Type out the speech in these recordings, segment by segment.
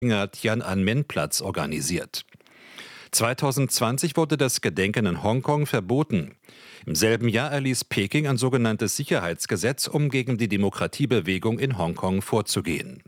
Tiananmen-Platz organisiert. 2020 wurde das Gedenken in Hongkong verboten. Im selben Jahr erließ Peking ein sogenanntes Sicherheitsgesetz, um gegen die Demokratiebewegung in Hongkong vorzugehen.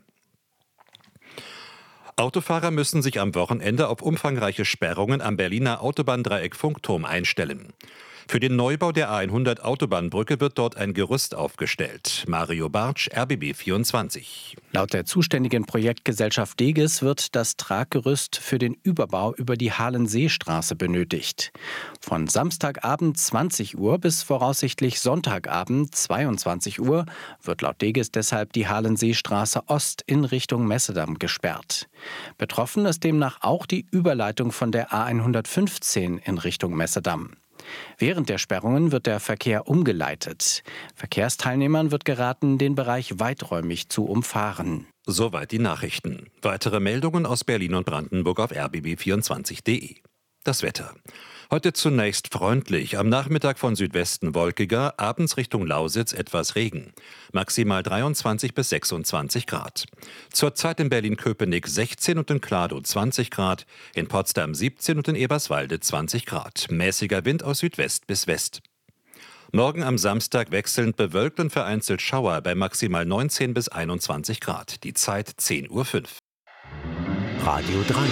Autofahrer müssen sich am Wochenende auf umfangreiche Sperrungen am Berliner Autobahndreieck Funkturm einstellen. Für den Neubau der A100 Autobahnbrücke wird dort ein Gerüst aufgestellt. Mario Bartsch, RBB 24. Laut der zuständigen Projektgesellschaft Deges wird das Traggerüst für den Überbau über die Halenseestraße benötigt. Von Samstagabend 20 Uhr bis voraussichtlich Sonntagabend 22 Uhr wird laut Deges deshalb die Halenseestraße Ost in Richtung Messedamm gesperrt. Betroffen ist demnach auch die Überleitung von der A115 in Richtung Messedamm. Während der Sperrungen wird der Verkehr umgeleitet. Verkehrsteilnehmern wird geraten, den Bereich weiträumig zu umfahren. Soweit die Nachrichten. Weitere Meldungen aus Berlin und Brandenburg auf rbb24.de. Das Wetter. Heute zunächst freundlich, am Nachmittag von Südwesten wolkiger, abends Richtung Lausitz etwas Regen. Maximal 23 bis 26 Grad. Zurzeit in Berlin-Köpenick 16 und in Kladow 20 Grad, in Potsdam 17 und in Eberswalde 20 Grad. Mäßiger Wind aus Südwest bis West. Morgen am Samstag wechselnd bewölkt und vereinzelt Schauer bei maximal 19 bis 21 Grad. Die Zeit 10:05 Uhr. Radio 3.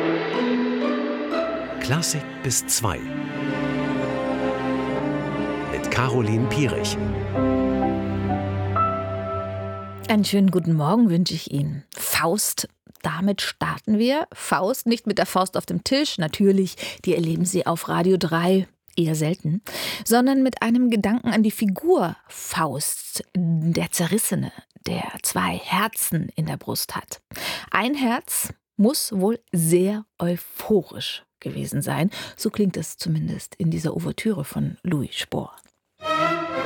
Klassik bis 2. Mit Caroline Pierich. Einen schönen guten Morgen wünsche ich Ihnen. Faust, damit starten wir. Faust, nicht mit der Faust auf dem Tisch, natürlich, die erleben Sie auf Radio 3 eher selten, sondern mit einem Gedanken an die Figur Faust, der Zerrissene, der zwei Herzen in der Brust hat. Ein Herz muss wohl sehr euphorisch gewesen sein. So klingt es zumindest in dieser Ouvertüre von Louis Spohr.